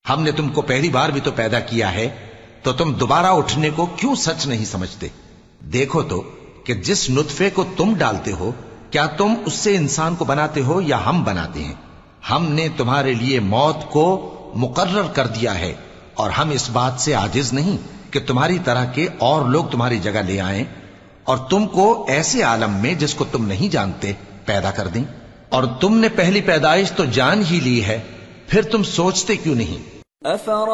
हमने तुमको पहली बार भी तो पैदा किया है, तो तुम दोबारा उठने को क्यों सच नहीं समझते? देखो तो कि जिस नुत्फे को तुम डालते हो, क्या तुम उससे इंसान को बनाते हो या हम बनाते हैं? हमने तुम्हारे लिए मौत को मुकर्रर कर दिया है, और हम इस बात से आजिज नहीं कि तुम्हारी तरह के और लोग तुम्हारी जगह ले आएं और तुमको ऐसे आलम में जिसको तुम नहीं जानते पैदा कर दें। और तुमने पहली पैदाइश तो जान ही ली है, फिर तुम सोचते क्यों नहीं?